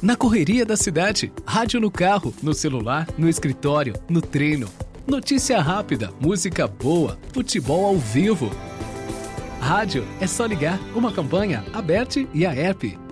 na correria da cidade, rádio no carro, no celular, no escritório, no treino. Notícia rápida, música boa, futebol ao vivo. Rádio é só ligar, uma campanha, Aberte e a app.